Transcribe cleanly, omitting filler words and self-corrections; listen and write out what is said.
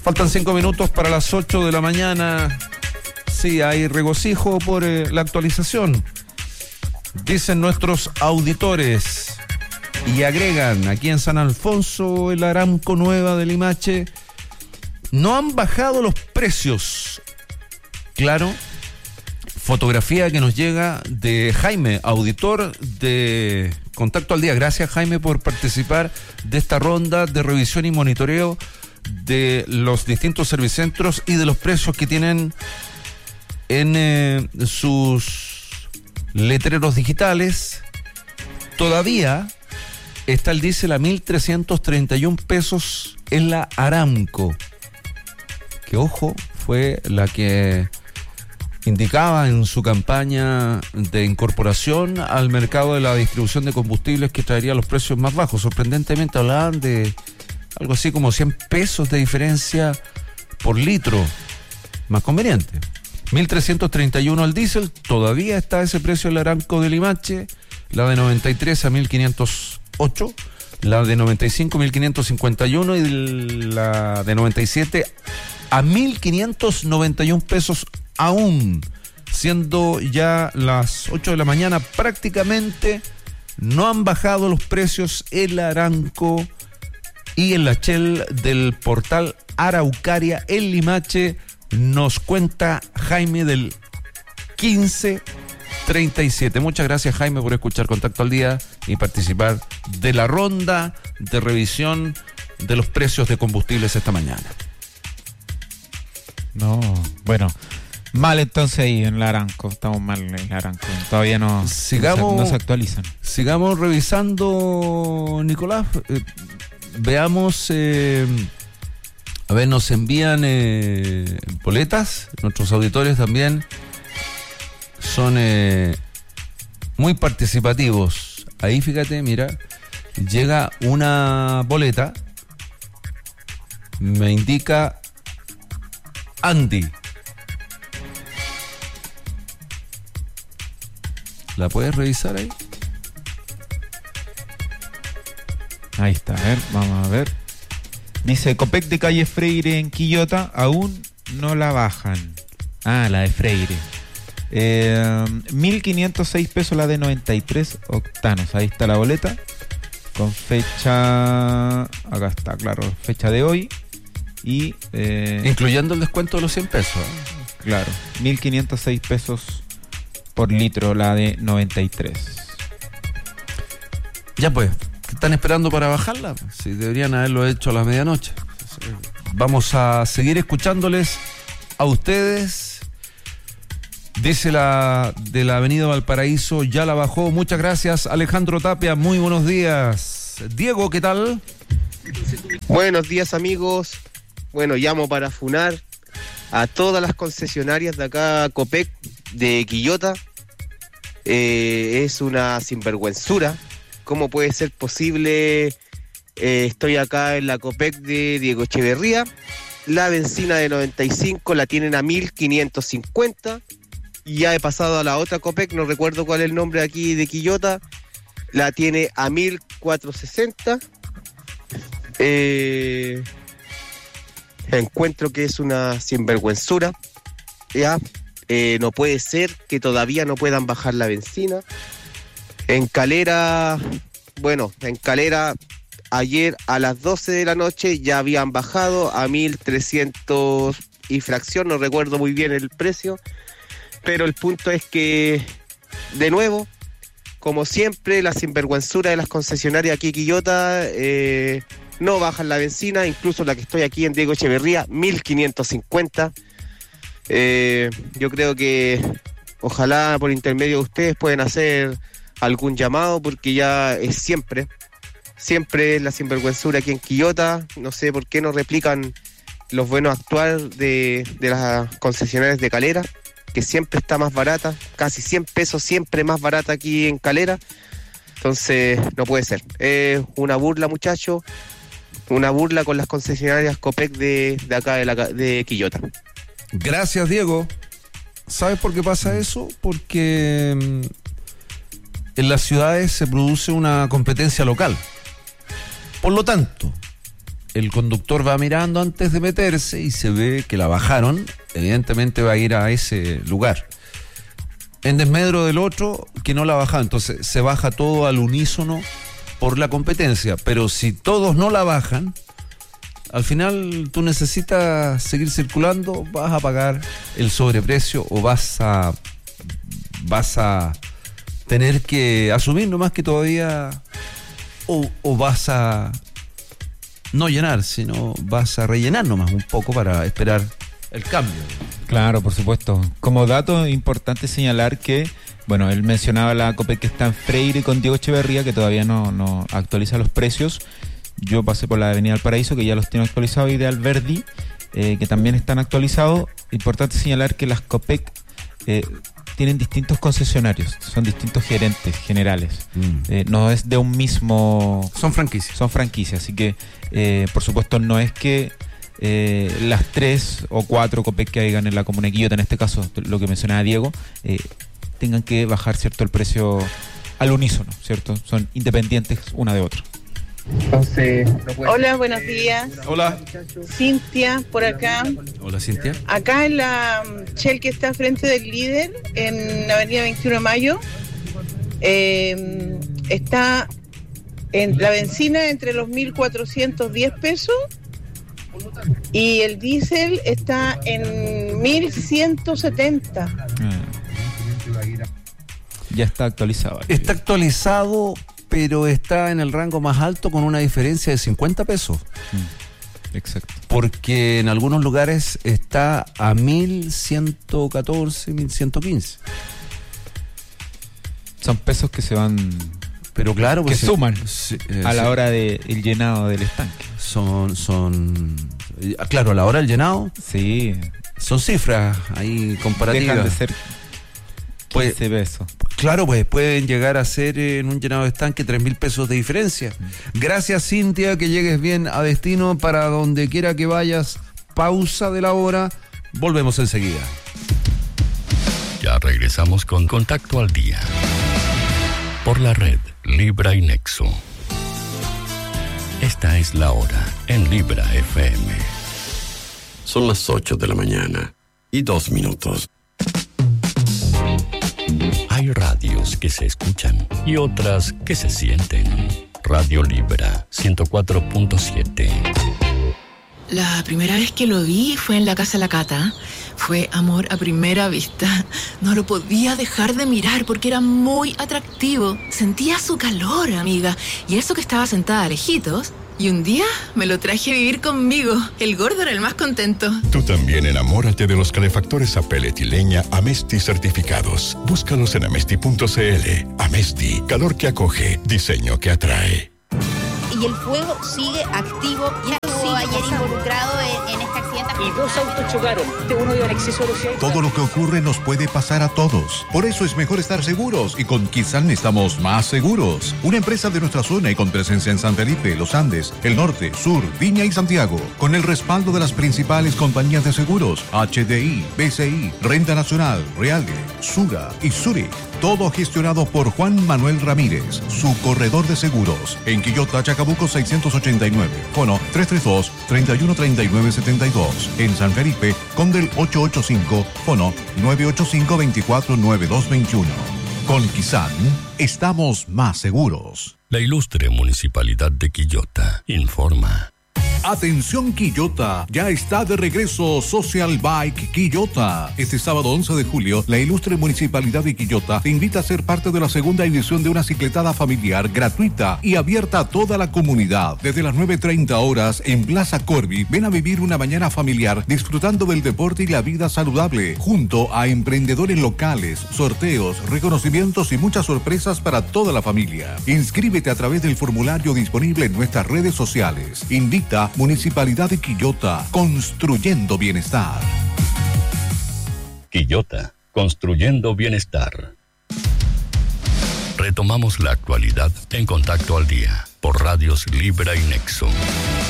Faltan 5 minutos para las 8 de la mañana. Sí, hay regocijo por la actualización. Dicen nuestros auditores y agregan, aquí en San Alfonso, el Aramco Nueva de Limache, no han bajado los precios. Claro, fotografía que nos llega de Jaime, auditor de Contacto al Día. Gracias, Jaime, por participar de esta ronda de revisión y monitoreo de los distintos servicentros y de los precios que tienen en sus letreros digitales. Todavía está el diésel a 1.331 pesos en la Aramco, que, ojo, fue la que indicaba en su campaña de incorporación al mercado de la distribución de combustibles que traería los precios más bajos. Sorprendentemente hablaban de algo así como 100 pesos de diferencia por litro, más conveniente. 1.331 al diésel, todavía está ese precio en la Aramco de Limache, la de 93 a 1.508, la de 95 1.551 y la de 97 a 1.591 pesos aún, siendo ya las 8 de la mañana. Prácticamente no han bajado los precios en la Aramco y en la Shell del portal Araucaria en Limache. Nos cuenta Jaime del 1537. Muchas gracias, Jaime, por escuchar Contacto al Día y participar de la ronda de revisión de los precios de combustibles esta mañana. No, bueno, mal entonces ahí en la Aramco. Estamos mal en la Aramco. Todavía no se actualizan. Sigamos revisando, Nicolás. Veamos... A ver, nos envían boletas. Nuestros auditores también son muy participativos. Ahí, fíjate, mira, llega una boleta. Me indica Andy. ¿La puedes revisar ahí? Ahí está, a ver, vamos a ver. Dice, Copec de calle Freire en Quillota, aún no la bajan. Ah, la de Freire. 1.506 pesos la de 93 octanos. Ahí está la boleta. Con fecha... Acá está, claro, fecha de hoy. Y... incluyendo el descuento de los 100 pesos. Claro, 1.506 pesos por litro la de 93. Ya pues. ¿Están esperando para bajarla? Sí, deberían haberlo hecho a la medianoche. Vamos a seguir escuchándoles a ustedes. Dice la de la avenida Valparaíso, ya la bajó. Muchas gracias, Alejandro Tapia. Muy buenos días. Diego, ¿qué tal? Buenos días, amigos. Bueno, llamo para funar a todas las concesionarias de acá, Copec, de Quillota. Es una sinvergüenzura. ¿Cómo puede ser posible? Estoy acá en la Copec de Diego Echeverría. La benzina de 95 la tienen a 1.550. Y ya he pasado a la otra Copec, no recuerdo cuál es el nombre aquí de Quillota. La tiene a 1.460. Encuentro que es una sinvergüenzura. Ya, no puede ser que todavía no puedan bajar la benzina. En Calera, ayer a las 12 de la noche ya habían bajado a 1.300 y fracción, no recuerdo muy bien el precio, pero el punto es que, de nuevo, como siempre, la sinvergüenzura de las concesionarias aquí en Quillota, no bajan la benzina, incluso la que estoy aquí en Diego Echeverría, 1.550. Yo creo que ojalá por intermedio de ustedes pueden hacer algún llamado, porque ya es siempre la sinvergüenzura aquí en Quillota. No sé por qué no replican los buenos actuar de las concesionarias de Calera, que siempre está más barata, casi 100 pesos siempre más barata aquí en Calera. Entonces no puede ser, es una burla, muchachos, una burla con las concesionarias Copec de acá de Quillota. Gracias, Diego. ¿Sabes por qué pasa eso? Porque en las ciudades se produce una competencia local. Por lo tanto, el conductor va mirando antes de meterse y se ve que la bajaron, evidentemente va a ir a ese lugar. En desmedro del otro que no la baja, entonces se baja todo al unísono por la competencia, pero si todos no la bajan, al final tú necesitas seguir circulando, vas a pagar el sobreprecio o vas a tener que asumir nomás que todavía o vas a no llenar, sino vas a rellenar nomás un poco para esperar el cambio. Claro, por supuesto. Como dato importante señalar que, bueno, él mencionaba la Copec que está en Freire con Diego Echeverría, que todavía no actualiza los precios. Yo pasé por la Avenida del Paraíso, que ya los tiene actualizados, y de Alberdi, que también están actualizados. Importante señalar que las Copec tienen distintos concesionarios, son distintos gerentes generales. No es de un mismo... Son franquicias. Son franquicias, así que, por supuesto, no es que las 3 o 4 Copec que hayan en la comuna de Quillota, en este caso, lo que mencionaba Diego, tengan que bajar, ¿cierto?, el precio al unísono, ¿cierto? Son independientes una de otra. Entonces, hola, buenos días. Hola. Cintia, por acá. Hola, Cintia. Acá en la Shell que está frente del Líder, en la avenida 21 de Mayo, está en la benzina entre los 1.410 pesos y el diésel está en 1.170. Ya está actualizado. Está actualizado, pero está en el rango más alto con una diferencia de 50 pesos. Exacto. Porque en algunos lugares está a 1.114, 1.115. Son pesos que se van... Pero claro, que pues suman a la hora del llenado del estanque. Claro, a la hora del llenado. Sí. Son cifras ahí comparativas. Dejan de ser 15 pesos. Claro, pues pueden llegar a ser en un llenado de estanque 3.000 pesos de diferencia. Gracias, Cintia, que llegues bien a destino para donde quiera que vayas. Pausa de la hora, volvemos enseguida. Ya regresamos con Contacto al Día por la red Libra y Nexo. Esta es la hora en Libra FM. Son las 8 de la mañana y 2 minutos. Hay radios que se escuchan y otras que se sienten. Radio Libra 104.7. La primera vez que lo vi fue en la casa de la Cata. Fue amor a primera vista. No lo podía dejar de mirar porque era muy atractivo. Sentía su calor, amiga. Y eso que estaba sentada lejitos. Y un día me lo traje a vivir conmigo. El gordo era el más contento. Tú también enamórate de los calefactores a pellet y leña Amesti certificados. Búscalos en amesti.cl. Amesti, calor que acoge, diseño que atrae. Y el fuego sigue activo. Y estuvo ayer involucrado en este accidente. Y 2 autos chocaron. Uno iba en exceso de velocidad. Todo lo que ocurre nos puede pasar a todos. Por eso es mejor estar seguros. Y con Kizan estamos más seguros. Una empresa de nuestra zona y con presencia en San Felipe, Los Andes, el Norte, Sur, Viña y Santiago. Con el respaldo de las principales compañías de seguros. HDI, BCI, Renta Nacional, Reale, Sura y Zurich. Todo gestionado por Juan Manuel Ramírez, su corredor de seguros. En Quillota, Chacabuco 689. Fono 332-313972. En San Felipe, Condel 885. Fono 985-249221. Con Kizan, estamos más seguros. La ilustre Municipalidad de Quillota informa. Atención Quillota, ya está de regreso Social Bike Quillota. Este sábado 11 de julio, la ilustre Municipalidad de Quillota te invita a ser parte de la segunda edición de una cicletada familiar gratuita y abierta a toda la comunidad. Desde las 9:30 horas en Plaza Corby, ven a vivir una mañana familiar disfrutando del deporte y la vida saludable, junto a emprendedores locales, sorteos, reconocimientos y muchas sorpresas para toda la familia. Inscríbete a través del formulario disponible en nuestras redes sociales. Invita Municipalidad de Quillota, construyendo bienestar. Quillota, construyendo bienestar. Retomamos la actualidad en Contacto al Día por Radios Libra y Nexo.